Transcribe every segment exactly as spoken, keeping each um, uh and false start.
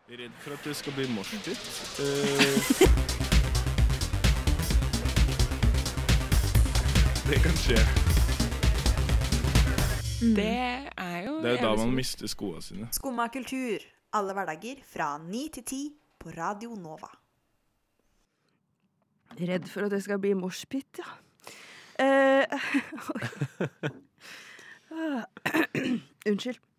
Redd for at det skal bli morsdytt. Uh, det kan skje. Mm. Det er jo Det er da man mister skoene sine. Skumma kultur, alle hverdager fra ni til ti på Radio Nova. Redd for at det skal bli morspitt, ja. Uh, Unnskyld.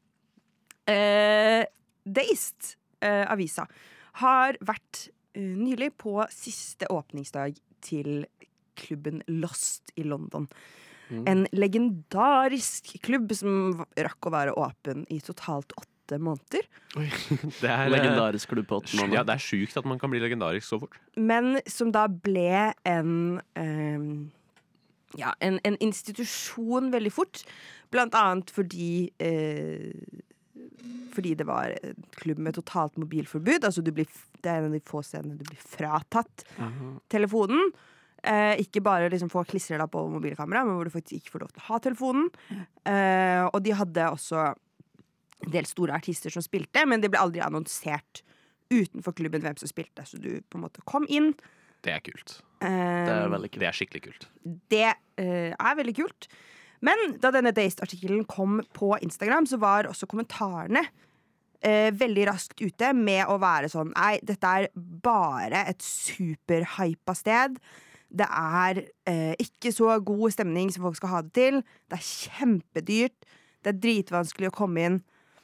Uh, Deist, uh, avisa, har vært uh, nylig på siste åpningsdag til klubben Lost i London. Mm. En legendarisk klubb som rakk å være åpen i totalt åtte måneder. Oi, det er legendarisk klubb på åtte måneder. Ja, det er sykt at man kan bli legendarisk så fort. Men som da ble en, um, ja, en, en institusjon veldig fort, blant annet fordi uh, fordi det var en klubb med totalt mobilforbud. Altså du blir, det er en av de få stedene du blir fratatt uh-huh. telefonen. Eh, ikke bare liksom få klistret deg på mobilkamera, men hvor du faktisk ikke får lov til å ha telefonen. Eh, og de hadde også en del store artister som spilte, men det ble aldri annonsert utenfor klubben hvem som spilte. Så du på en måte kom inn. Det er kult. Eh, det er veldig kult. Det er skikkelig kult. Det eh, er veldig kult. Men da denne Deist-artikkelen kom på Instagram, så var også kommentarene eh, veldig raskt ute med å være sånn, nei, dette er bare et superhypa sted. Det er eh, ikke så god stemning som folk skal ha det til. Det er kjempedyrt. Det er dritvanskelig å komme inn.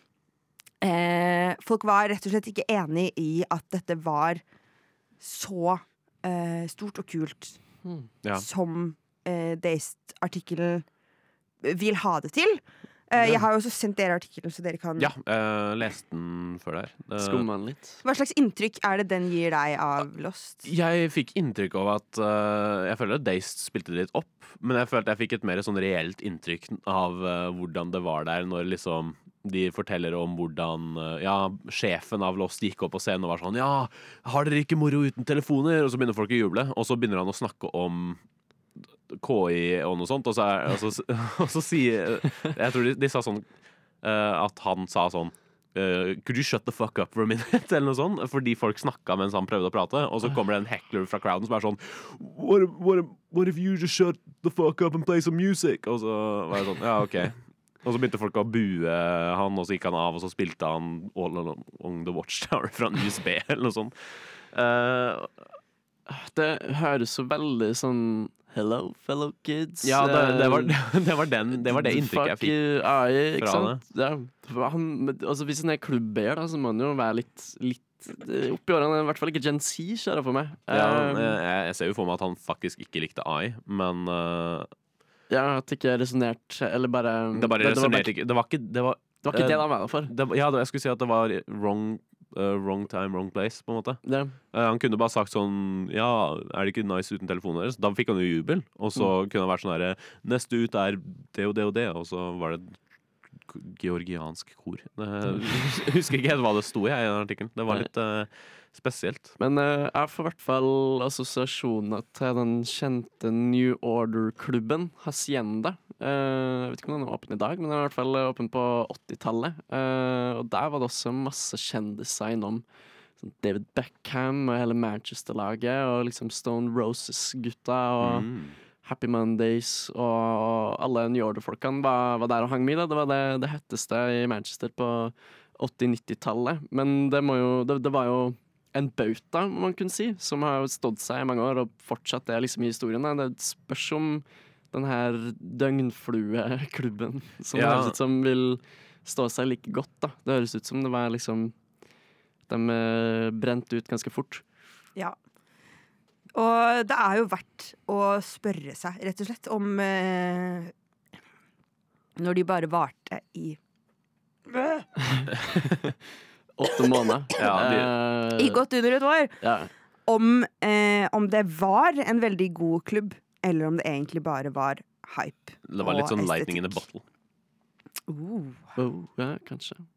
Eh, folk var rett og slett ikke enig i at dette var så eh, stort og kult mm. ja. som eh, Deist-artikkelen vil ha det til. Uh, ja. Jeg har jo også sendt dere artikkelen, så dere kan... Ja, uh, leste den før der. Uh, Skummer den litt. Hva slags inntrykk er det den gir deg av Lost? Jeg fikk inntrykk av at uh, jeg føler at Deist spilte det litt opp, men jeg følte jeg fikk et mer sånn reelt inntrykk av uh, hvordan det var der når liksom de forteller om hvordan uh, ja, sjefen av Lost gikk opp på scenen og var sånn, ja, har dere ikke moro uten telefoner? Og så begynner folk å juble, og så begynner han å snakke om K I og noe sånt, og så, er, og så, og så sier jeg tror de, de sa sånn uh, at han sa sånn uh, could you shut the fuck up for a minute eller noe sånt, fordi folk snakket mens han prøvde å prate, og så kommer det en heckler fra crowden som er sånn what, what, what if you just shut the fuck up and play some music, og så var jeg sånn, ja ok, og så begynte folk å bue han, og så gikk han av, og så spilte han All Along the Watchtower fra en U S B eller noe sånt. uh, det høres så veldig sånn hello, fellow kids. Ja, det, det, var, det var den Det var det inntrykket jeg fikk. Fuck A I, ikke sant? Ja, han, altså, hvis han er klubber, da, så må han jo være litt, litt oppi årene. I hvert fall ikke Gen Z, kjære for meg. Ja, jeg, jeg ser jo for meg at han faktisk ikke likte A I, men uh, ja, at det ikke resonerte, eller bare Det bare resonerte ikke. Det var ikke det var, det var ikke uh, det han var for. Det, ja, det, jeg skulle si at det var wrong Uh, wrong time, wrong place, på en måte. Yeah. Uh, han kunne bare sagt sånn ja, er det ikke nice uten telefonen deres? Da fikk han jo jubel, og så mm. kunne han vært sånn her neste ut er det og det og det, og så var det georgiansk kor. Jeg husker ikke helt hva det sto i i den artikkelen. Det var litt uh, spesielt. Men uh, jeg får i hvert fall assosiasjoner til den kjente New Order-klubben Hacienda. Uh, jeg vet ikke om den er åpen i dag, men den er i hvert fall åpen på åttitallet. Uh, og der var det også masse kjendiser innom. Sånn David Beckham og hele Manchester-laget, og liksom Stone Roses-gutta og mm. Happy Mondays, og alle New Order-folkene var, var der og hang med. Det var det, det hetteste i Manchester på åtti-nittitallet. Men det, må jo, det, det var jo en bauta, må man kunne si, som har stått seg i mange år, og fortsatt er liksom i historien. Det spørs om den her døgnflueklubben som ja. høres ut som vil stå seg like godt, da. Det høres ut som det var liksom de brent ut ganske fort. Ja. Og det er jo verdt å spørre seg, rett og slett, om eh, når de bare varte i åtte måneder. Ja, de... I godt under et år. Ja. Om, eh, om det var en veldig god klubb, eller om det egentlig bare var hype. Det var litt sånn lightning in a bottle. Uh. Oh, ja, kanskje.